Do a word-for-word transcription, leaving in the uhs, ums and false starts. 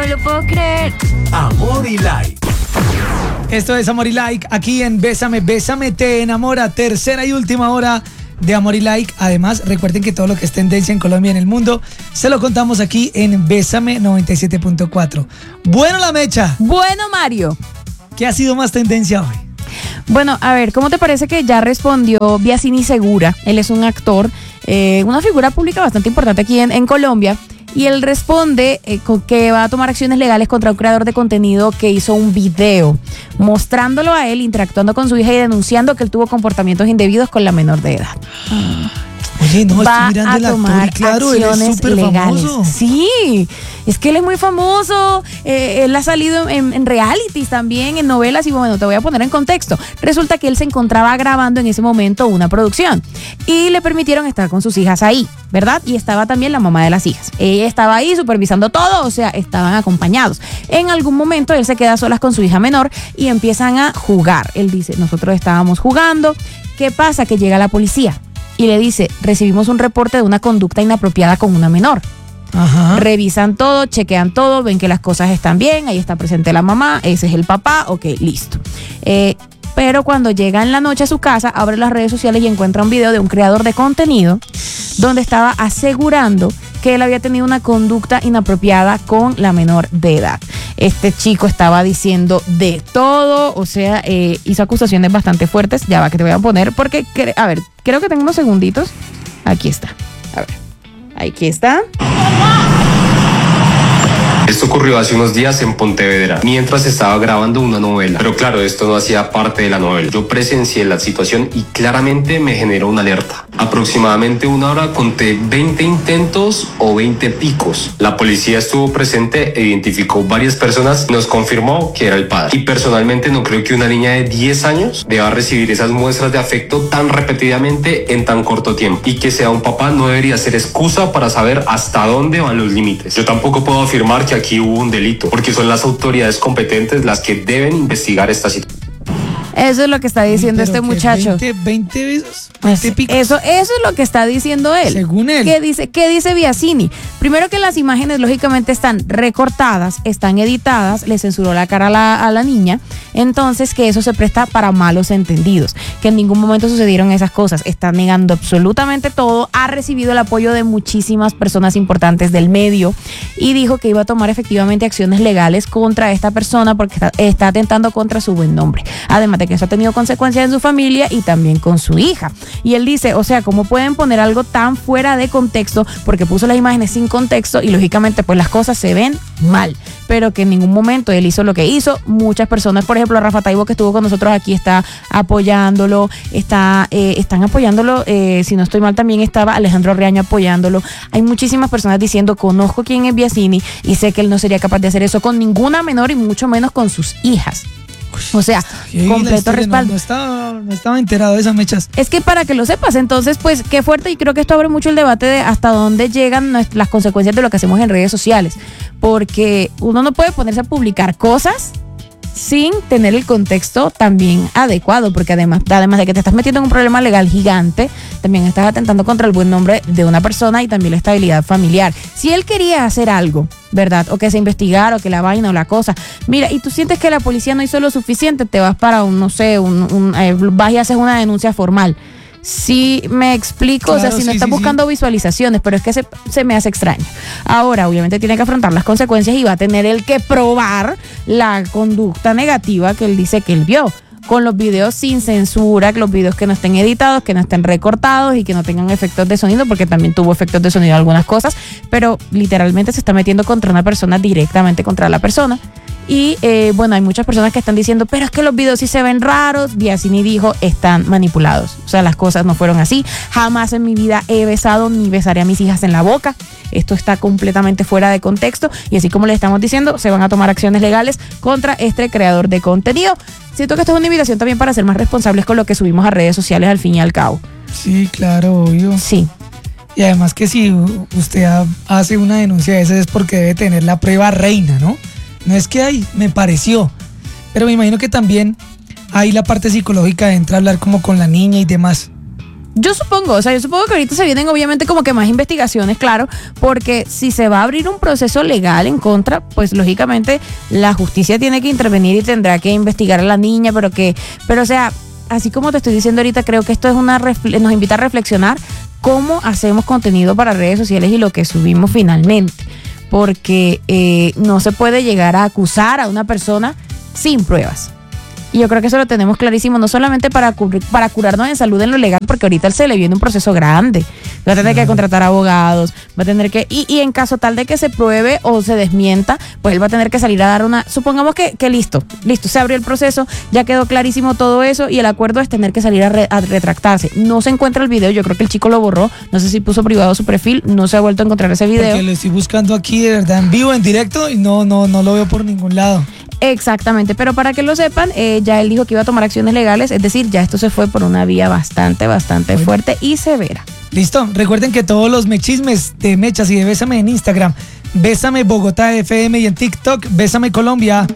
lo puedo creer. Amor y Like. Esto es Amor y Like, aquí en Bésame, Bésame te enamora, tercera y última hora de Amor y Like. Además, recuerden que todo lo que es tendencia en Colombia y en el mundo se lo contamos aquí en Bésame noventa y siete punto cuatro. Bueno, la mecha. Bueno, Mario. ¿Qué ha sido más tendencia hoy? Bueno, a ver, ¿cómo te parece que ya respondió Biasini Segura? Él es un actor, eh, una figura pública bastante importante aquí en, en Colombia. Y él responde eh, con que va a tomar acciones legales contra un creador de contenido que hizo un video mostrándolo a él interactuando con su hija y denunciando que él tuvo comportamientos indebidos con la menor de edad. Oye, no, va estoy mirando el a actor tomar y claro, él es acciones súper legales. famoso. Sí, es que él es muy famoso. Eh, él ha salido en, en realities también, en novelas. Y bueno, te voy a poner en contexto. Resulta que él se encontraba grabando en ese momento una producción y le permitieron estar con sus hijas ahí, ¿verdad? Y estaba también la mamá de las hijas. Ella estaba ahí supervisando todo, o sea, estaban acompañados. En algún momento él se queda a solas con su hija menor y empiezan a jugar. Él dice, nosotros estábamos jugando. ¿Qué pasa? Que llega la policía y le dice, recibimos un reporte de una conducta inapropiada con una menor. Ajá. Revisan todo, chequean todo, ven que las cosas están bien, ahí está presente la mamá, ese es el papá, ok, listo. Eh, pero cuando llega en la noche a su casa, abre las redes sociales y encuentra un video de un creador de contenido donde estaba asegurando que él había tenido una conducta inapropiada con la menor de edad. Este chico estaba diciendo de todo, o sea, eh, hizo acusaciones bastante fuertes. Ya va, que te voy a poner, porque, a ver, creo que tengo unos segunditos. Aquí está, a ver, aquí está. Esto ocurrió hace unos días en Pontevedra, mientras estaba grabando una novela. Pero claro, esto no hacía parte de la novela. Yo presencié la situación y claramente me generó una alerta. Aproximadamente una hora conté veinte intentos o veinte picos. La policía estuvo presente e identificó varias personas y nos confirmó que era el padre. Y personalmente no creo que una niña de diez años deba recibir esas muestras de afecto tan repetidamente en tan corto tiempo. Y que sea un papá no debería ser excusa para saber hasta dónde van los límites. Yo tampoco puedo afirmar que aquí hubo un delito, porque son las autoridades competentes las que deben investigar esta situación. Eso es lo que está diciendo este muchacho. veinte, veinte besos, veinte picos. Eso, eso es lo que está diciendo él. Según él. ¿Qué dice, qué dice Biasini? Primero, que las imágenes lógicamente están recortadas, están editadas, le censuró la cara a la, a la niña, entonces que eso se presta para malos entendidos, que en ningún momento sucedieron esas cosas. Está negando absolutamente todo, ha recibido el apoyo de muchísimas personas importantes del medio y dijo que iba a tomar efectivamente acciones legales contra esta persona porque está, está atentando contra su buen nombre. Además de que eso ha tenido consecuencias en su familia y también con su hija. Y él dice, o sea, ¿cómo pueden poner algo tan fuera de contexto? Porque puso las imágenes sin contexto y lógicamente pues las cosas se ven mal, pero que en ningún momento él hizo lo que hizo. Muchas personas, por ejemplo, Rafa Taibo, que estuvo con nosotros aquí, está apoyándolo, está, eh, están apoyándolo, eh, si no estoy mal también estaba Alejandro Reaño apoyándolo. Hay muchísimas personas diciendo, conozco quién es Biasini y sé que él no sería capaz de hacer eso con ninguna menor y mucho menos con sus hijas. O sea, Sí, completo respaldo. No, no, estaba, no estaba enterado de esas mechas. Es que para que lo sepas, entonces, pues, qué fuerte, y creo que esto abre mucho el debate de hasta dónde llegan nuest- las consecuencias de lo que hacemos en redes sociales. Porque uno no puede ponerse a publicar cosas sin tener el contexto también adecuado, porque además, además de que te estás metiendo en un problema legal gigante, también estás atentando contra el buen nombre de una persona y también la estabilidad familiar. Si él quería hacer algo, ¿verdad? O que se investigara, o que la vaina o la cosa, mira, y tú sientes que la policía no hizo lo suficiente, te vas para un, no sé, un, un eh, vas y haces una denuncia formal. Sí, me explico, Claro, o sea, si no sí, estás sí, buscando sí. visualizaciones, pero es que se, se me hace extraño. Ahora, obviamente tiene que afrontar las consecuencias y va a tener él que probar la conducta negativa que él dice que él vio, con los videos sin censura, que los videos que no estén editados, que no estén recortados y que no tengan efectos de sonido, porque también tuvo efectos de sonido algunas cosas, pero literalmente se está metiendo contra una persona, directamente contra la persona. Y eh, bueno, hay muchas personas que están diciendo, pero es que los videos sí se ven raros. Biasini dijo, están manipulados. O sea, las cosas no fueron así. Jamás en mi vida he besado ni besaré a mis hijas en la boca. Esto está completamente fuera de contexto. Y así como le estamos diciendo, se van a tomar acciones legales contra este creador de contenido. Siento que esto es una invitación también para ser más responsables con lo que subimos a redes sociales al fin y al cabo. Sí, claro, obvio. Sí. Y además que si usted ha- hace una denuncia de esas es porque debe tener la prueba reina, ¿no? No es que hay, me pareció. Pero me imagino que también ahí la parte psicológica entra a hablar como con la niña y demás. Yo supongo, o sea, yo supongo que ahorita se vienen obviamente como que más investigaciones, claro, porque si se va a abrir un proceso legal en contra, pues lógicamente la justicia tiene que intervenir y tendrá que investigar a la niña, pero que, pero o sea, así como te estoy diciendo ahorita, creo que esto es una refle- nos invita a reflexionar cómo hacemos contenido para redes sociales y lo que subimos finalmente, porque eh, no se puede llegar a acusar a una persona sin pruebas. Y yo creo que eso lo tenemos clarísimo, no solamente para, cubrir, para curarnos en salud en lo legal, porque ahorita se le viene un proceso grande. Va a tener que contratar abogados, va a tener que, y, y en caso tal de que se pruebe o se desmienta, pues él va a tener que salir a dar una, supongamos que, que listo, listo, se abrió el proceso, ya quedó clarísimo todo eso y el acuerdo es tener que salir a, re, a retractarse. No se encuentra el video, yo creo que el chico lo borró, no sé si puso privado su perfil, no se ha vuelto a encontrar ese video. Porque lo estoy buscando aquí de verdad en vivo, en directo y no, no, no lo veo por ningún lado. Exactamente, pero para que lo sepan, eh, ya él dijo que iba a tomar acciones legales, es decir, ya esto se fue por una vía bastante, bastante bueno. fuerte y severa. Listo, recuerden que todos los mechismes de Mechas y de Bésame en Instagram, Bésame Bogotá F M y en TikTok, Bésame Colombia.